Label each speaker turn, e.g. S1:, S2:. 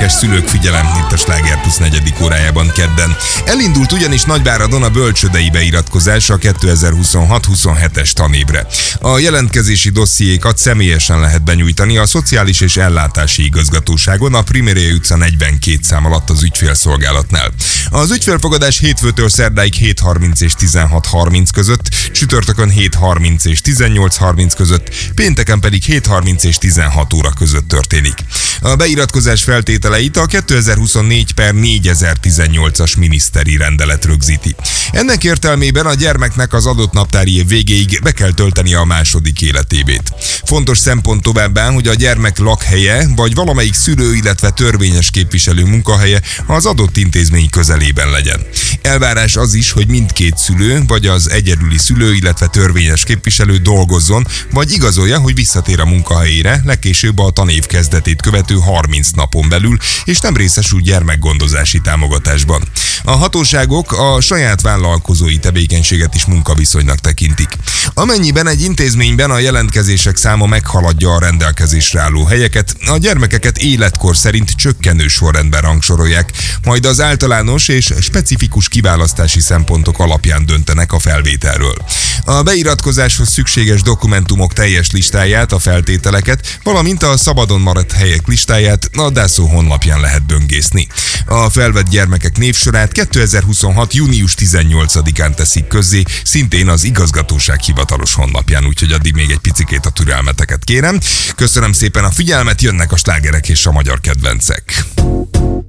S1: gyermekes szülők, figyelem itt a Sláger Plusz 4. órájában kedden. Elindult ugyanis Nagyváradon a bölcsődei beiratkozás a 2026-27-es tanévre. A jelentkezési dossziékat személyesen lehet benyújtani a Szociális és Ellátási Igazgatóságon, a Primérié utca 42 szám alatt az ügyfélszolgálatnál. Az ügyfélfogadás hétfőtől szerdáig 7:30 és 16:30 között, csütörtökön 7:30 és 18:30 között, pénteken pedig 7:30 és 16 óra között történik. A beiratkozás feltételeit a 2024/4018-as miniszteri rendelet rögzíti. Ennek értelmében a gyermeknek az adott naptári év végéig be kell töltenie a második életévét. Fontos szempont továbbá, hogy a gyermek lakhelye vagy valamelyik szülő, illetve törvényes képviselő munkahelye az adott intézmény közelében legyen. Elvárás az is, hogy mindkét szülő, vagy az egyedüli szülő, illetve törvényes képviselő dolgozzon, vagy igazolja, hogy visszatér a munkahelyére, legkésőbb a tanév kezdetét követő 30 napon belül, és nem részesül gyermekgondozási támogatásban. A hatóságok a saját vállalkozói tevékenységet is munkaviszonynak tekintik. Amennyiben egy intézményben a jelentkezések száma meghaladja a rendelkezésre álló helyeket, a gyermekeket életkor szerint csökkenő sorrendben rangsorolják, majd az általános és specifikus kiválasztási szempontok alapján döntenek a felvételről. A beiratkozáshoz szükséges dokumentumok teljes listáját, a feltételeket, valamint a szabadon maradt helyek listáját a DASZO honlapján lehet böngészni. A felvett gyermekek névsorát 2026. június 18-án teszik közzé, szintén az igazgatóság hivatalos honlapján, úgyhogy addig még egy picikét a türelmeteket kérem. Köszönöm szépen a figyelmet, jönnek a slágerek és a magyar kedvencek.